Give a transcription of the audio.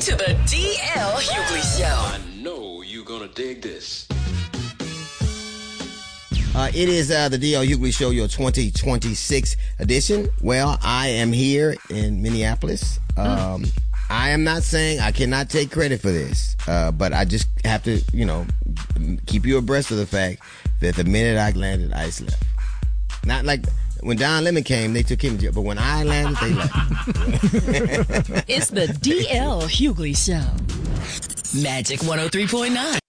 to the DL Hughley Show. I know you're gonna dig this. It is the DL Hughley Show, your 2026 edition. Well, I am here in Minneapolis. I am not saying I cannot take credit for this, but I just have to, keep you abreast of the fact that the minute I landed, ICE left. Not like when Don Lemon came, they took him to jail, but when I landed, they left. It's the DL Hughley Show. Magic 103.9.